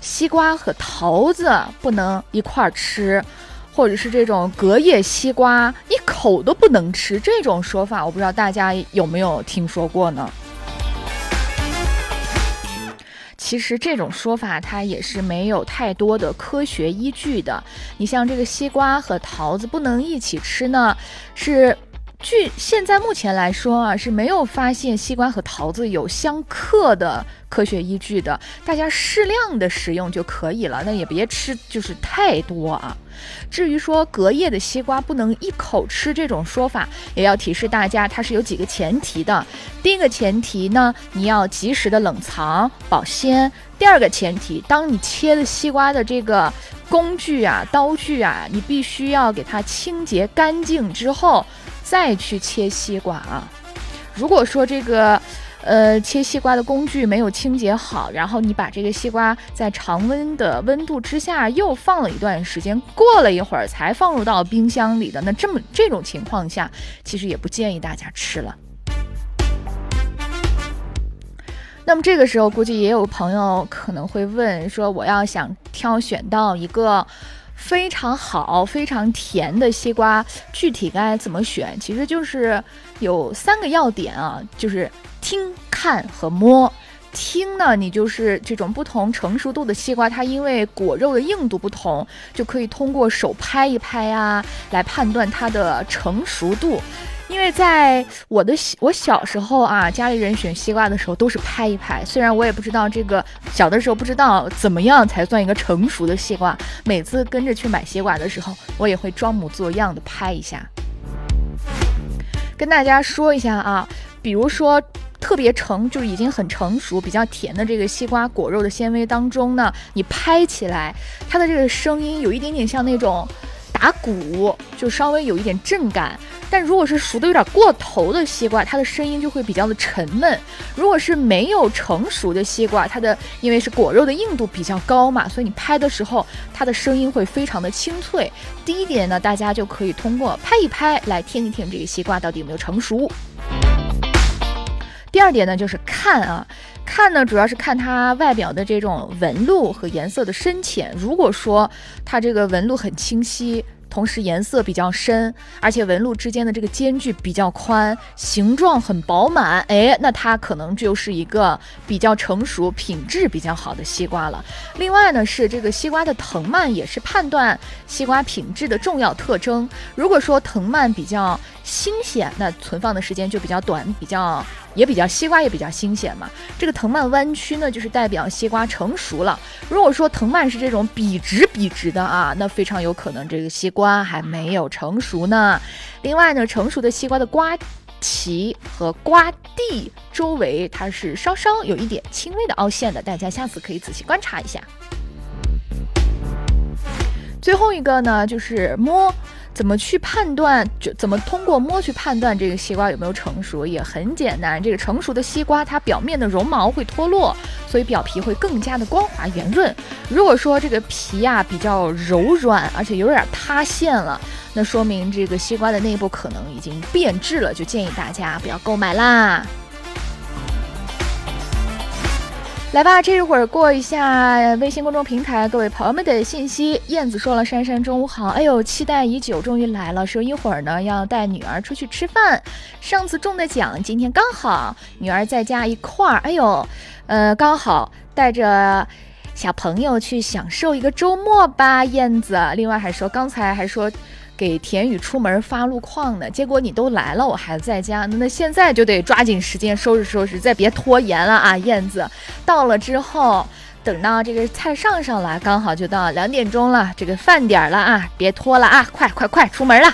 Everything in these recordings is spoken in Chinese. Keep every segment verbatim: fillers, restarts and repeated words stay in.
西瓜和桃子不能一块儿吃，或者是这种隔夜西瓜一口都不能吃，这种说法我不知道大家有没有听说过呢？其实这种说法它也是没有太多的科学依据的。你像这个西瓜和桃子不能一起吃呢，是据现在目前来说啊，是没有发现西瓜和桃子有相克的科学依据的，大家适量的食用就可以了，那也别吃就是太多啊。至于说隔夜的西瓜不能一口吃这种说法，也要提示大家它是有几个前提的。第一个前提呢，你要及时的冷藏保鲜。第二个前提，当你切的西瓜的这个工具啊刀具啊，你必须要给它清洁干净之后再去切西瓜啊。如果说这个呃，切西瓜的工具没有清洁好，然后你把这个西瓜在常温的温度之下又放了一段时间，过了一会儿才放入到冰箱里的，那这么这种情况下，其实也不建议大家吃了。那么这个时候估计也有朋友可能会问说，我要想挑选到一个非常好非常甜的西瓜，具体该怎么选？其实就是有三个要点啊，就是听、看和摸。听呢，你就是这种不同成熟度的西瓜，它因为果肉的硬度不同，就可以通过手拍一拍啊来判断它的成熟度。因为在我的我小时候啊，家里人选西瓜的时候都是拍一拍，虽然我也不知道这个小的时候不知道怎么样才算一个成熟的西瓜，每次跟着去买西瓜的时候，我也会装模作样的拍一下。跟大家说一下啊，比如说特别成就已经很成熟比较甜的这个西瓜果肉的纤维当中呢，你拍起来它的这个声音有一点点像那种打鼓，就稍微有一点震感。但如果是熟的有点过头的西瓜，它的声音就会比较的沉闷。如果是没有成熟的西瓜，它的因为是果肉的硬度比较高嘛，所以你拍的时候它的声音会非常的清脆。第一点呢，大家就可以通过拍一拍来听一听这个西瓜到底有没有成熟。第二点呢，就是看啊，看呢主要是看它外表的这种纹路和颜色的深浅。如果说它这个纹路很清晰，同时颜色比较深，而且纹路之间的这个间距比较宽，形状很饱满，哎，那它可能就是一个比较成熟、品质比较好的西瓜了。另外呢，是这个西瓜的藤蔓也是判断西瓜品质的重要特征。如果说藤蔓比较新鲜，那存放的时间就比较短，比较也比较西瓜也比较新鲜嘛。这个藤蔓弯曲呢，就是代表西瓜成熟了。如果说藤蔓是这种笔直笔直的啊，那非常有可能这个西瓜还没有成熟呢。另外呢，成熟的西瓜的瓜脐和瓜蒂周围它是稍稍有一点轻微的凹陷的，大家下次可以仔细观察一下。最后一个呢，就是摸。怎么去判断，就怎么通过摸去判断这个西瓜有没有成熟，也很简单。这个成熟的西瓜它表面的绒毛会脱落，所以表皮会更加的光滑圆润。如果说这个皮呀、啊、比较柔软，而且有点塌陷了，那说明这个西瓜的内部可能已经变质了，就建议大家不要购买啦。来吧，这一会儿过一下微信公众平台各位朋友们的信息。燕子说了，珊珊中午好，哎呦，期待已久，终于来了。说一会儿呢要带女儿出去吃饭，上次中的奖，今天刚好女儿在家一块儿，哎呦，呃，刚好带着小朋友去享受一个周末吧。燕子，另外还说刚才还说给田宇出门发路况呢，结果你都来了，我孩子在家，那现在就得抓紧时间收拾收拾，再别拖延了啊！燕子到了之后，等到这个菜上上来，刚好就到两点钟了，这个饭点了啊，别拖了啊，快快快出门了！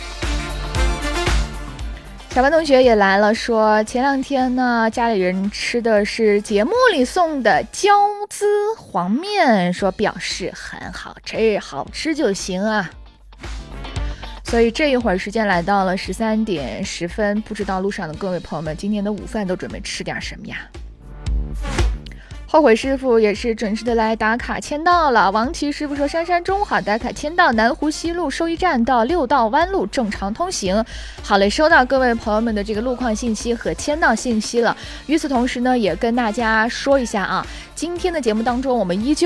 小班同学也来了，说前两天呢，家里人吃的是节目里送的椒滋黄面，说表示很好吃，好吃就行啊。所以这一会儿时间来到了十三点十分，不知道路上的各位朋友们今天的午饭都准备吃点什么呀？后悔师傅也是准时的来打卡签到了。王琦师傅说，珊珊中午好，打卡签到南湖西路收益站到六道湾路正常通行。好嘞，收到各位朋友们的这个路况信息和签到信息了。与此同时呢，也跟大家说一下啊，今天的节目当中我们依旧